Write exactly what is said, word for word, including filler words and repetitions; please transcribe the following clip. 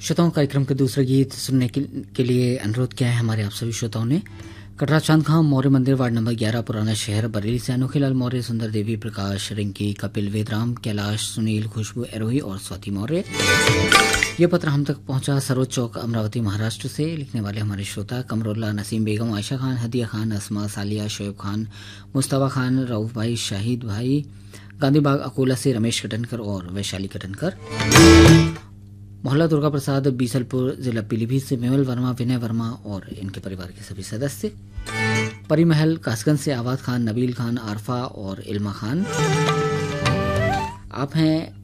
श्रोताओं, कार्यक्रम के दूसरे गीत सुनने के, के लिए अनुरोध किया है हमारे आप सभी श्रोताओं ने। कटरा चांद खां मौर्य मंदिर, वार्ड नंबर ग्यारह, पुराना शहर, बरेली से अनोखीलाल मौर्य, सुंदर देवी, प्रकाश, रिंकी, कपिल, वेदराम, कैलाश, सुनील, खुशबू, एरोही और स्वाति मौर्य। ये पत्र हम तक पहुंचा सरोज चौक, अमरावती, महाराष्ट्र से। लिखने वाले हमारे श्रोता कमरुल्ला, नसीम बेगम, आयशा खान, हदिया खान, असमा, सालिया, शोएब खान, मुस्तफा खान, रऊफ भाई, शाहिद भाई, गांधीबाग अकोला से रमेश कटनकर और वैशाली कटनकर। मोहल्ला दुर्गा प्रसाद, बीसलपुर, जिला पीलीभीत से मेवल वर्मा, विनय वर्मा और इनके परिवार के सभी सदस्य। परिमहल कासगंज से आवाद खान, नबील खान, आरफा और इल्मा खान। आप हैं